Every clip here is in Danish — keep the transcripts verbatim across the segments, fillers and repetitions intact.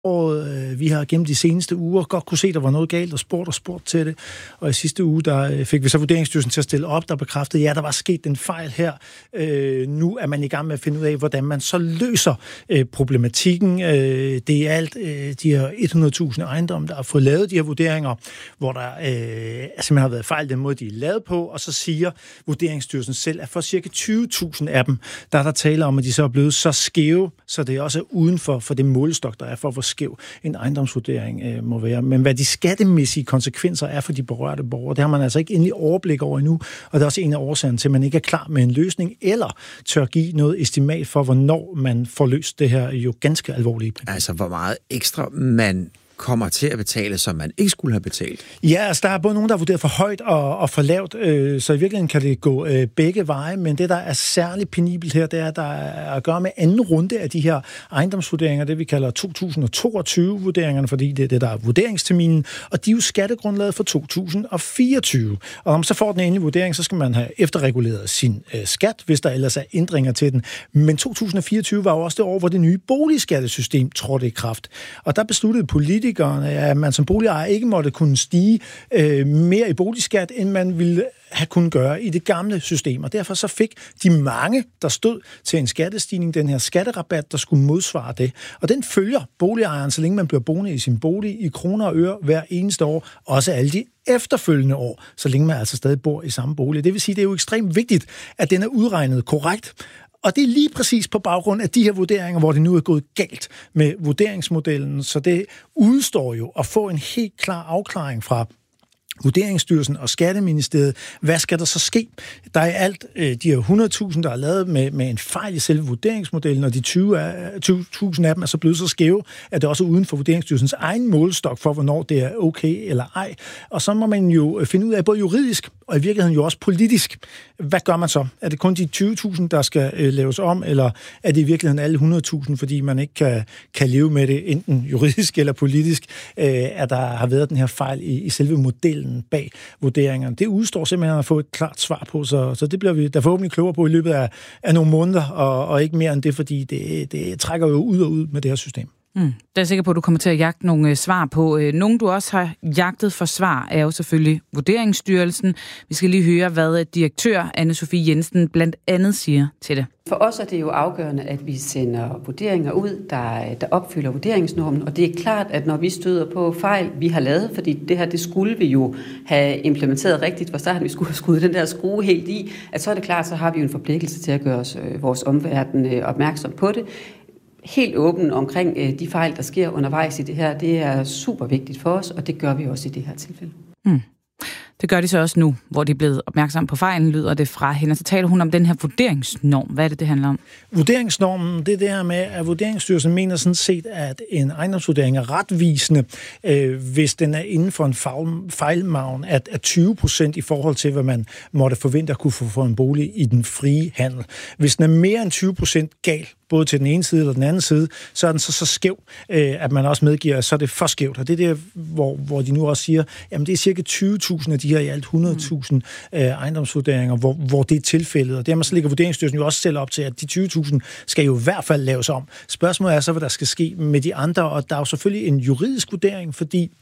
året. Vi har gennem de seneste uger godt kunne se, at der var noget galt, og spurgt og spurgt til det. Og i sidste uge, der fik vi så Vurderingsstyrelsen til at stille op, der bekræftede, ja, der var sket en fejl her. Øh, nu er man i gang med at finde ud af, hvordan man så løser øh, problematikken. Øh, det er alt øh, de her hundrede tusind ejendomme, der har fået lavet de her vurderinger, hvor der øh, simpelthen har været fejl den måde, de er lavet på, og så siger Vurderingsstyrelsen selv, at for cirka tyve tusind af dem, der er der tale om, at de så er blevet så skæve, så det er også uden for, for det målestok, der er for, hvor skæv en ejendomsvurdering øh, må være. Men hvad de skattemæssige konsekvenser er for de berørte borgere, det har man altså ikke endelig overblik over endnu, og det er også en af årsagerne til, at man ikke er klar med en løsning, eller tør give noget estimat for, hvornår man får løst det her jo ganske alvorlige problem. Altså, hvor meget ekstra man kommer til at betale, som man ikke skulle have betalt? Ja, altså der er både nogen, der er vurderet for højt og, og for lavt, øh, så i virkeligheden kan det gå øh, begge veje, men det, der er særligt penibelt her, det er, at der er at gøre med anden runde af de her ejendomsvurderinger, det vi kalder to tusind toogtyve-vurderingerne, fordi det er det, der er vurderingsterminen, og de er jo skattegrundlaget for to tusind fireogtyve. Og om så får den endelige vurdering, så skal man have efterreguleret sin øh, skat, hvis der ellers er ændringer til den. Men to tusind fireogtyve var jo også det år, hvor det nye boligskattesystem trådte i kraft. Og der besluttede politikere, at man som boligejer ikke måtte kunne stige øh, mere i boligskat, end man ville have kunnet gøre i det gamle system. Og derfor så fik de mange, der stod til en skattestigning, den her skatterabat, der skulle modsvare det. Og den følger boligejeren, så længe man bliver boende i sin bolig, i kroner og øre hver eneste år, også alle de efterfølgende år, så længe man altså stadig bor i samme bolig. Det vil sige, det er jo ekstremt vigtigt, at den er udregnet korrekt. Og det er lige præcis på baggrund af de her vurderinger, hvor det nu er gået galt med vurderingsmodellen. Så det udstår jo at få en helt klar afklaring fra Vurderingsstyrelsen og Skatteministeriet. Hvad skal der så ske? Der er alt øh, de her hundrede tusind, der er lavet med, med en fejl i selve vurderingsmodellen, og de tyve tusind af dem er så blevet så skæve, at det også er uden for Vurderingsstyrelsens egen målestok for, hvornår det er okay eller ej. Og så må man jo finde ud af, både juridisk og i virkeligheden jo også politisk, hvad gør man så? Er det kun de tyve tusind, der skal øh, laves om, eller er det i virkeligheden alle hundrede tusind, fordi man ikke kan, kan leve med det, enten juridisk eller politisk, øh, at der har været den her fejl i, i selve modellen bag vurderingerne. Det udstår simpelthen at få et klart svar på, så, så det bliver vi der forhåbentlig klogere på i løbet af, af nogle måneder, og, og ikke mere end det, fordi det, det trækker jo ud og ud med det her system. Mm. Det er jeg sikker på, at du kommer til at jagte nogle øh, svar på. Øh, nogle, du også har jagtet for svar, er jo selvfølgelig Vurderingsstyrelsen. Vi skal lige høre, hvad direktør Anne-Sophie Jensen blandt andet siger til det. For os er det jo afgørende, at vi sender vurderinger ud, der, der opfylder vurderingsnormen. Og det er klart, at når vi støder på fejl, vi har lavet, fordi det her, det skulle vi jo have implementeret rigtigt fra starten, vi skulle have skruet den der skrue helt i, at så er det klart, så har vi jo en forpligtelse til at gøre os, øh, vores omverden øh, opmærksom på det. Helt åben omkring øh, de fejl, der sker undervejs i det her, det er super vigtigt for os, og det gør vi også i det her tilfælde. Mm. Det gør de så også nu, hvor de er blevet opmærksom på fejlen, lyder det fra hende. Så taler hun om den her vurderingsnorm. Hvad er det, det handler om? Vurderingsnormen, det er det her med, at Vurderingsstyrelsen mener sådan set, at en ejendomsvurdering er retvisende, øh, hvis den er inden for en fejlmargen af, af tyve procent i forhold til, hvad man måtte forvente at kunne få for en bolig i den frie handel. Hvis den er mere end tyve procent gal, både til den ene side eller den anden side, så er den så, så skæv, øh, at man også medgiver, at så er det for skævt. Og det er der, hvor, hvor de nu også siger, jamen det er cirka tyve tusind af de her i alt hundrede tusind øh, ejendomsvurderinger, hvor, hvor det er tilfældet. Og dermed så ligger Vurderingsstyrelsen jo også selv op til, at de tyve tusind skal jo i hvert fald laves om. Spørgsmålet er så, hvad der skal ske med de andre, og der er jo selvfølgelig en juridisk vurdering, fordi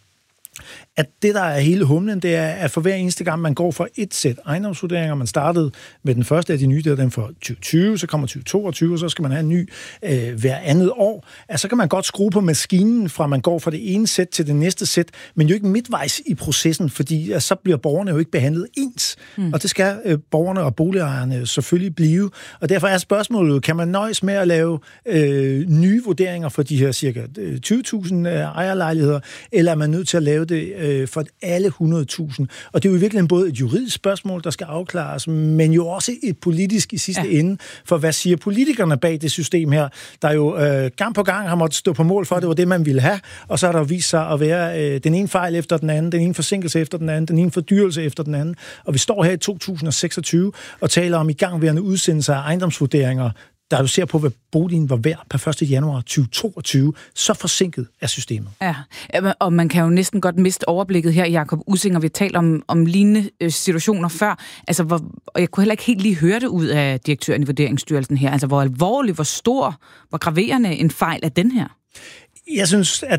at det, der er hele humlen, det er, at for hver eneste gang, man går fra et sæt ejendomsvurderinger, man startede med den første af de nye, det er den for tyve tyve, så kommer tyve toogtyve, og så skal man have en ny øh, hver andet år. Altså, så kan man godt skrue på maskinen, fra man går fra det ene sæt til det næste sæt, men jo ikke midtvejs i processen, fordi altså, så bliver borgerne jo ikke behandlet ens. Mm. Og det skal øh, borgerne og boligejerne selvfølgelig blive. Og derfor er spørgsmålet, kan man nøjes med at lave øh, nye vurderinger for de her cirka tyve tusind øh, ejerlejligheder, eller er man nødt til at lave det øh, for alle hundrede tusind. Og det er jo i virkeligheden både et juridisk spørgsmål, der skal afklares, men jo også et politisk i sidste ja. ende. For hvad siger politikerne bag det system her, der jo øh, gang på gang har måttet stå på mål for, at det var det, man ville have, og så har der vist sig at være øh, den ene fejl efter den anden, den ene forsinkelse efter den anden, den ene fordyrelse efter den anden. Og vi står her i to tusind seksogtyve og taler om igangværende udsendelser af ejendomsvurderinger, der du ser på, hvad boligen var værd per første januar tyve toogtyve, så forsinket er systemet. Ja, og man kan jo næsten godt miste overblikket her, Jakob Ussinger. Vi har talt om, om lignende situationer før, altså, hvor, og jeg kunne heller ikke helt lige høre det ud af direktøren i Vurderingsstyrelsen her. Altså, hvor alvorlig, hvor stor, hvor graverende en fejl er den her? Jeg synes, at